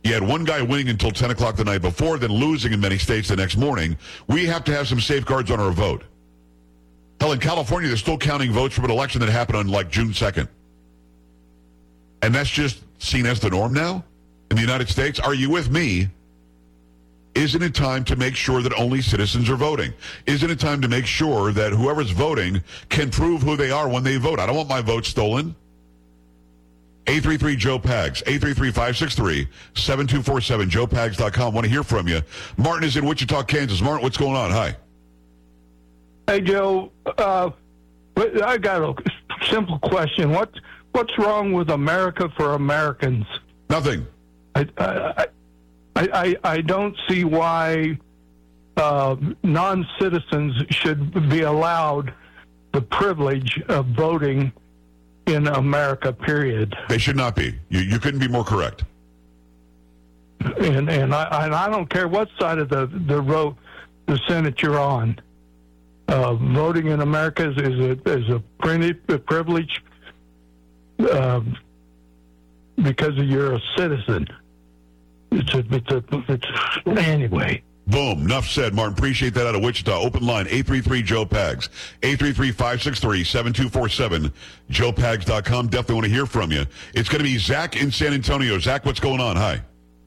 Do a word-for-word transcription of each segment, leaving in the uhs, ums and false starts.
You had one guy winning until ten o'clock the night before, then losing in many states the next morning. We have to have some safeguards on our vote. Hell, in California, they're still counting votes from an election that happened on like June second. And that's just seen as the norm now in the United States. Are you with me? Isn't it time to make sure that only citizens are voting? Isn't it time to make sure that whoever's voting can prove who they are when they vote? I don't want my vote stolen. eight three three Joe Pags, eight three three, five six three, seven two four seven, joe pags dot com. Want to hear from you. Martin is in Wichita, Kansas. Martin, what's going on? Hi. Hey, Joe. Uh, I got a simple question. What What's wrong with America for Americans? Nothing. I I I, I, I don't see why uh, non-citizens should be allowed the privilege of voting in America, period. They should not be. You you couldn't be more correct. And and I and I don't care what side of the the road the Senate you're on. Uh, voting in America is, is a is a privilege uh, because you're a citizen. It's a it's a it's anyway. Boom. Enough said, Martin. Appreciate that out of Wichita. Open line, eight three three Joe Pags. eight three three, five six three, seven two four seven, joe pags dot com. Definitely want to hear from you. It's going to be Zach in San Antonio. Zach, what's going on? Hi.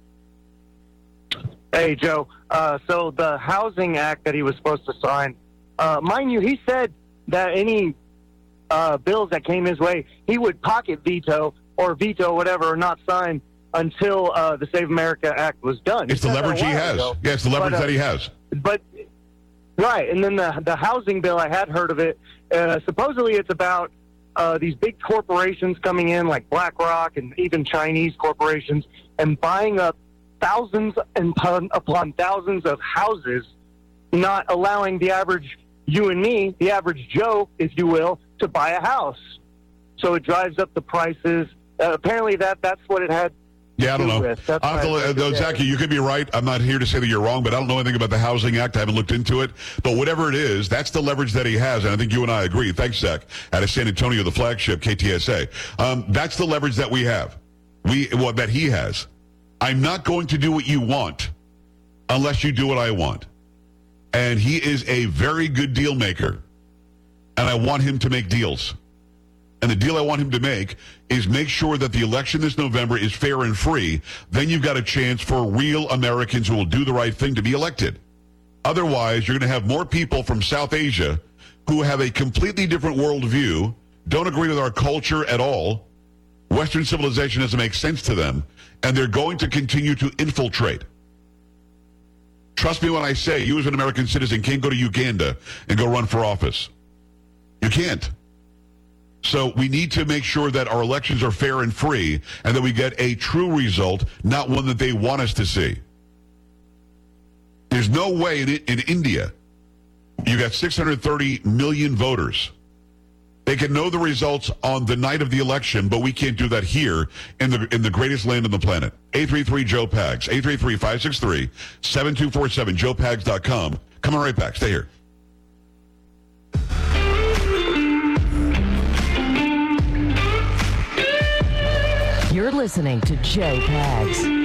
Hey, Joe. Uh, so the Housing Act that he was supposed to sign, uh, mind you, he said that any uh, bills that came his way, he would pocket veto or veto whatever or not sign until uh, the Save America Act was done. It's he the said that a leverage he while has. ago. Yeah, it's the leverage But, uh, that he has. But right, and then the the housing bill, I had heard of it. Uh, supposedly, it's about uh, these big corporations coming in, like BlackRock and even Chinese corporations, and buying up thousands and upon, upon thousands of houses, not allowing the average you and me, the average Joe, if you will, to buy a house. So it drives up the prices. Uh, apparently, that that's what it had. Yeah, I don't know. With. That's I'll have to what I let- though, Zach, you could be right. I'm not here to say that you're wrong, but I don't know anything about the Housing Act. I haven't looked into it. But whatever it is, that's the leverage that he has, and I think you and I agree. Thanks, Zach, out of San Antonio, the flagship, K T S A. Um, that's the leverage that we have, we well, that he has. I'm not going to do what you want unless you do what I want. And he is a very good deal maker, and I want him to make deals. And the deal I want him to make is make sure that the election this November is fair and free. Then you've got a chance for real Americans who will do the right thing to be elected. Otherwise, you're going to have more people from South Asia who have a completely different worldview, don't agree with our culture at all. Western civilization doesn't make sense to them, and they're going to continue to infiltrate. Trust me when I say you as an American citizen can't go to Uganda and go run for office. You can't. So we need to make sure that our elections are fair and free and that we get a true result, not one that they want us to see. There's no way in, in India, you got six hundred thirty million voters. They can know the results on the night of the election, but we can't do that here in the in the greatest land on the planet. eight three three Joe Pags, eight three three, five six three, seven two four seven, joe pags dot com. Coming right back. Stay here. You're listening to Joe Pags.